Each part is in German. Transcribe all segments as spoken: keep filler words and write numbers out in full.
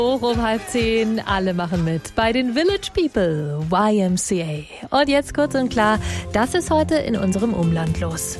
Hoch um halb zehn, alle machen mit bei den Village People, Y M C A. Und jetzt kurz und klar, das ist heute in unserem Umland los.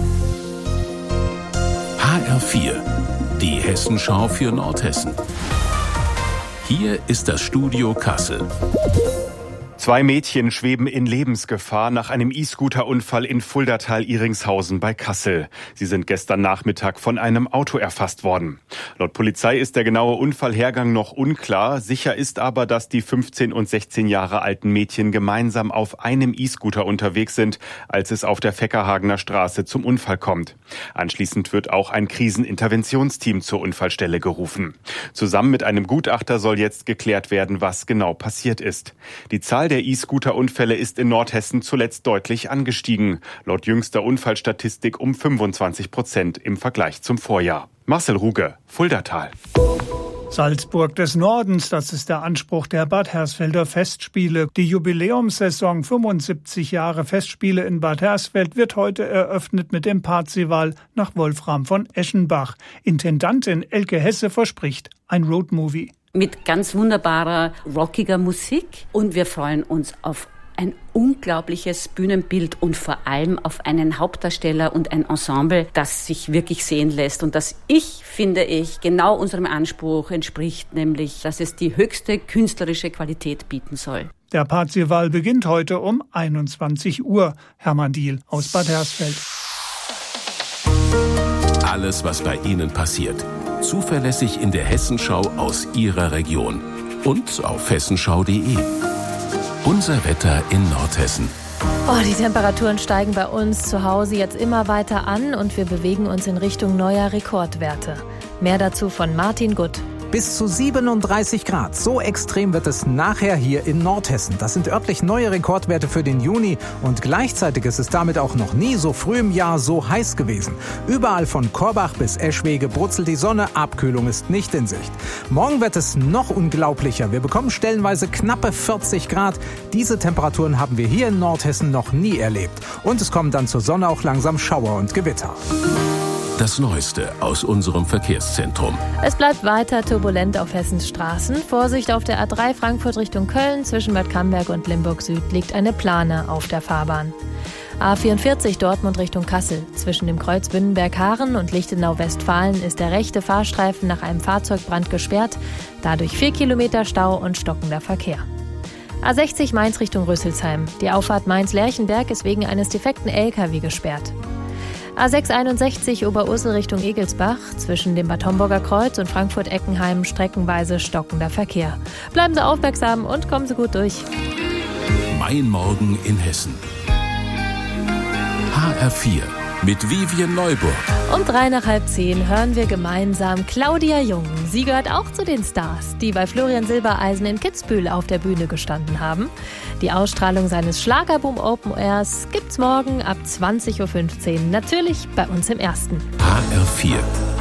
H R vier, die Hessenschau für Nordhessen. Hier ist das Studio Kassel. Zwei Mädchen schweben in Lebensgefahr nach einem E-Scooter-Unfall in Fuldatal-Ihringshausen bei Kassel. Sie sind gestern Nachmittag von einem Auto erfasst worden. Laut Polizei ist der genaue Unfallhergang noch unklar. Sicher ist aber, dass die fünfzehn und sechzehn Jahre alten Mädchen gemeinsam auf einem E-Scooter unterwegs sind, als es auf der Feckerhagener Straße zum Unfall kommt. Anschließend wird auch ein Kriseninterventionsteam zur Unfallstelle gerufen. Zusammen mit einem Gutachter soll jetzt geklärt werden, was genau passiert ist. Die Zahl der E-Scooter-Unfälle ist in Nordhessen zuletzt deutlich angestiegen. Laut jüngster Unfallstatistik um fünfundzwanzig Prozent im Vergleich zum Vorjahr. Marcel Ruge, Fuldatal. Salzburg des Nordens, das ist der Anspruch der Bad Hersfelder Festspiele. Die Jubiläumssaison fünfundsiebzig Jahre Festspiele in Bad Hersfeld wird heute eröffnet mit dem Parzival nach Wolfram von Eschenbach. Intendantin Elke Hesse verspricht ein Roadmovie. Mit ganz wunderbarer, rockiger Musik. Und wir freuen uns auf ein unglaubliches Bühnenbild und vor allem auf einen Hauptdarsteller und ein Ensemble, das sich wirklich sehen lässt und das ich, finde ich, genau unserem Anspruch entspricht, nämlich, dass es die höchste künstlerische Qualität bieten soll. Der Parzival beginnt heute um einundzwanzig Uhr. Hermann Diehl aus Bad Hersfeld. Alles, was bei Ihnen passiert. Zuverlässig in der Hessenschau aus Ihrer Region. Und auf hessenschau punkt de. Unser Wetter in Nordhessen. Oh, die Temperaturen steigen bei uns zu Hause jetzt immer weiter an und wir bewegen uns in Richtung neuer Rekordwerte. Mehr dazu von Martin Gutt. Bis zu siebenunddreißig Grad. So extrem wird es nachher hier in Nordhessen. Das sind örtlich neue Rekordwerte für den Juni. Und gleichzeitig ist es damit auch noch nie so früh im Jahr so heiß gewesen. Überall von Korbach bis Eschwege brutzelt die Sonne. Abkühlung ist nicht in Sicht. Morgen wird es noch unglaublicher. Wir bekommen stellenweise knappe vierzig Grad. Diese Temperaturen haben wir hier in Nordhessen noch nie erlebt. Und es kommen dann zur Sonne auch langsam Schauer und Gewitter. Das Neueste aus unserem Verkehrszentrum. Es bleibt weiter turbulent auf Hessens Straßen. Vorsicht auf der A drei Frankfurt Richtung Köln. Zwischen Bad Camberg und Limburg Süd liegt eine Plane auf der Fahrbahn. A vierundvierzig Dortmund Richtung Kassel. Zwischen dem Kreuz Wünnenberg-Haaren und Lichtenau-Westfalen ist der rechte Fahrstreifen nach einem Fahrzeugbrand gesperrt. Dadurch vier Kilometer Stau und stockender Verkehr. A sechzig Mainz Richtung Rüsselsheim. Die Auffahrt Mainz-Lerchenberg ist wegen eines defekten L K W gesperrt. A sechs einundsechzig Oberursel Richtung Egelsbach. Zwischen dem Bad Homburger Kreuz und Frankfurt-Eckenheim streckenweise stockender Verkehr. Bleiben Sie aufmerksam und kommen Sie gut durch. Mein Morgen in Hessen. H R vier mit Vivian Neuburg. Um drei nach halb zehn hören wir gemeinsam Claudia Jung. Sie gehört auch zu den Stars, die bei Florian Silbereisen in Kitzbühel auf der Bühne gestanden haben. Die Ausstrahlung seines Schlagerboom Open Airs gibt's morgen ab zwanzig Uhr fünfzehn. Natürlich bei uns im Ersten. H R vier.